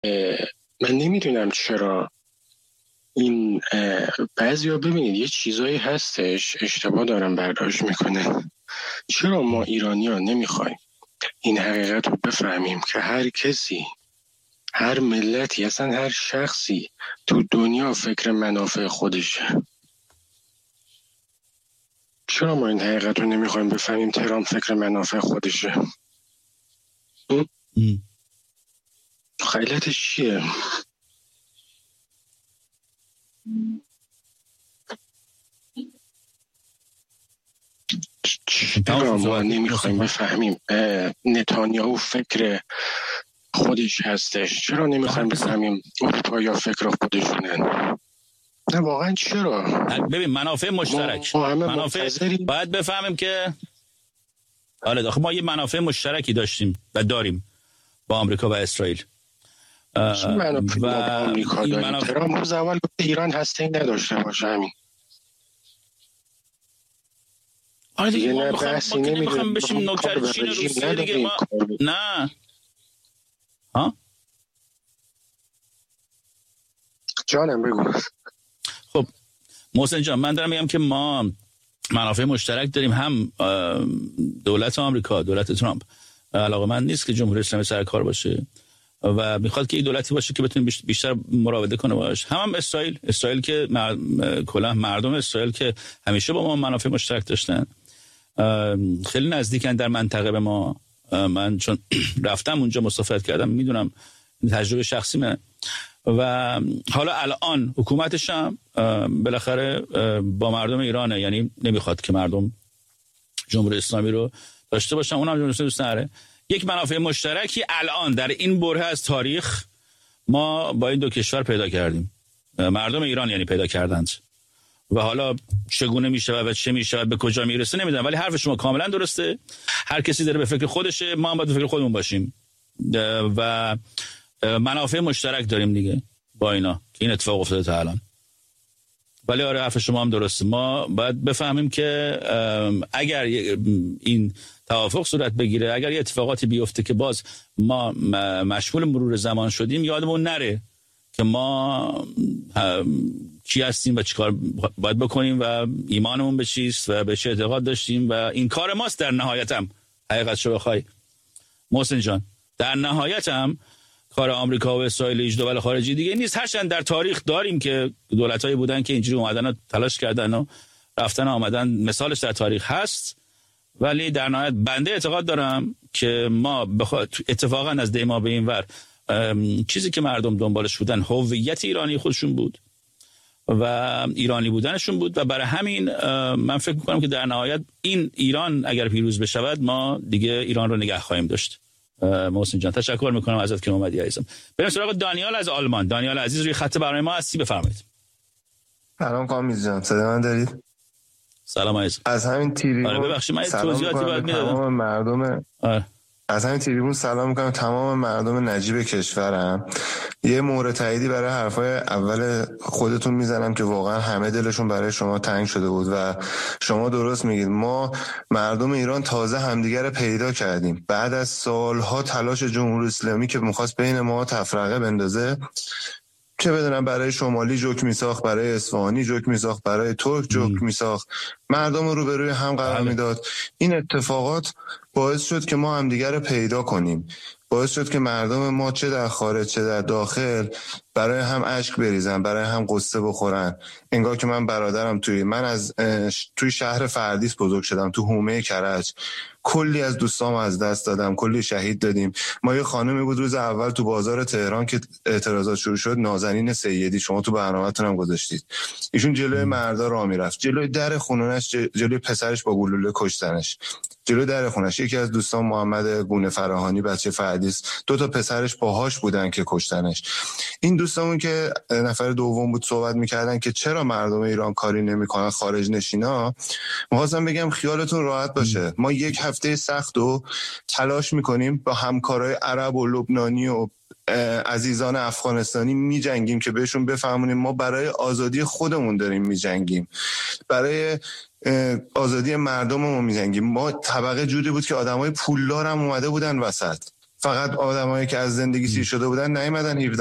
من نمیدونم چرا این بعضیا ببینید یه چیزایی هستش اشتباه دارن برداشت میکنه. چرا ما ایرانی‌ها نمیخوایم این حقیقت رو بفهمیم که هر کسی، هر ملتی، اصلا هر شخصی تو دنیا فکر منافع خودشه؟ چرا ما این حقیقت رو نمیخوایم بفهمیم ترامپ فکر منافع خودشه؟ خیلیتش چیه؟ چرا ما نمیخوایم بفهمیم نتانیاهو فکر خودش هستش؟ چرا نمیخوایم بفهمیم اروپایی‌ها فکر خودشونن؟ نه واقعا چرا؟ ببین منافع مشترک، منافع باید بفهمیم که آره داخل ما یه منافع مشترکی داشتیم و داریم با آمریکا و اسرائیل. منافع با آمریکا داریم. ترامپ روز اول گفت ایران هسته نداشته باشه همین. آره دیگه ما نمیخوایم بشیم نوکر چین روسیه دیگه ما نه. ها؟ جانم بگو. خب محسن جان من دارم میگم که ما منافع مشترک داریم، هم دولت آمریکا، دولت ترامپ علاقه‌مند نیست که جمهوری اسلامی سر کار باشه و میخواد که این دولتی باشه که بتونه بیشتر مراوده کنه باشه. هم اسرائیل که کلا مردم اسرائیل که همیشه با ما منافع مشترک داشتن، خیلی نزدیکن در منطقه به ما. من چون رفتم اونجا مسافرت کردم میدونم، تجربه شخصی من. و حالا الان حکومتش هم بالاخره با مردم ایرانه، یعنی نمیخواد که مردم جمهوری اسلامی رو داشته باشن، اونم جمهوری اسلامی دوست نداره. یک منافع مشترکی الان در این بره از تاریخ ما با این دو کشور پیدا کردیم، مردم ایران یعنی پیدا کردند. و حالا چگونه میشه و چه میشه و به کجا میرسه نمیدونم، ولی حرف شما کاملا درسته. هر کسی داره به فکر خودشه، ما هم باید به فکر خودمون باشیم و منافع مشترک داریم دیگه با اینا که این اتفاق افتاده تا الان. ولی آره حرف شما هم درسته، ما باید بفهمیم که اگر این توافق صورت بگیره، اگر یه اتفاقاتی بیفته که باز ما مشمول مرور زمان شدیم، یادمون نره که ما کی هستیم و چیکار باید بکنیم و ایمانمون به چیست و به چه اعتقاد داشتیم و این کار ماست. در نهایت هم حقیقتشو بخوای محسن جان، در نهایت هم کار آمریکا و اسرائیل هیچ دول خارجی دیگه نیست. هرچند در تاریخ داریم که دولتایی بودن که اینجوری اومدن و تلاش کردن و رفتن و آمدن، مثالش در تاریخ هست. ولی در نهایت بنده اعتقاد دارم که ما اتفاقا از دیما به این ور چیزی که مردم دنبالش بودن هویت ایرانی خودشون بود و ایرانی بودنشون بود و برای همین من فکر میکنم که در نهایت این ایران اگر پیروز بشود ما دیگه ایران رو نگه خواهیم داشت. محسن جان تشکر میکنم ازت که اومدی عزیزم. بریم سراغ دانیال از آلمان. دانیال عزیز روی خط برای ما هستی، بفرمایید. سلام کامیز جان، صدا من دارید؟ سلام عزیز. از همین تریبون آره ببخشید من توضیحاتی باید میدادم. تمام مردم از همین تریبون سلام میکنم تمام مردم نجیب کشورم. یه مورد تاییدی برای حرفای اول خودتون میزنم که واقعا همه دلشون برای شما تنگ شده بود و شما درست میگید. ما مردم ایران تازه همدیگر پیدا کردیم بعد از سالها تلاش جمهوری اسلامی که میخواست بین ما تفرقه بندازه، چه بدونم برای شمالی جوک میساخت، برای اصفهانی جوک میساخت، برای ترک جوک میساخت، مردم رو به روی هم قرار میداد. این اتفاقات باعث شد که ما همدیگر رو پیدا کنیم، باعث شد که مردم ما چه در خارج چه در داخل برای هم اشک بریزن، برای هم قصه بخورن. انگار که من برادرم توی شهر فردیس بزرگ شدم، تو حومه کرج، کلی از دوستام از دست دادم، کلی شهید دادیم. ما یه خانمی بود روز اول تو بازار تهران که اعتراضات شروع شد، نازنین سیدی، شما تو برنامه‌تون هم گذاشتید، ایشون جلوی مردا راه میرفت، جلوی در خونه‌اش، جلوی پسرش با گلوله کشتنش، جلوی در خونش. یکی از دوستان محمد گونه فراهانی بچه فردیس، 2 تا پسرش باهاش بودن که کشتنش. این دوستامون که نفر دوم بود صحبت میکردن که چرا مردم ایران کاری نمیکنن، خارج نشینا. می‌خواستم بگم خیالتون راحت باشه، ما یک هفته سخت و تلاش میکنیم با همکارای عرب و لبنانی و عزیزان افغانستانی میجنگیم که بهشون بفهمونیم ما برای آزادی خودمون داریم میجنگیم، برای آزادی مردم ما میجنگیم. ما طبقه جوری بود که آدمای پولدار هم اومده بودن وسط، فقط آدمایی که از زندگی سیر شده بودن نیومدن